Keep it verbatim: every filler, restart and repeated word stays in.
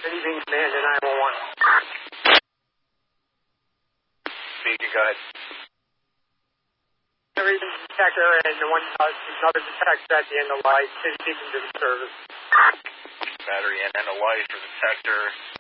City being command to nine one one. Speaking, go ahead. Everything detector and the one uh, another detector at the end of life. City beacon to the service. Battery and end of life for detector.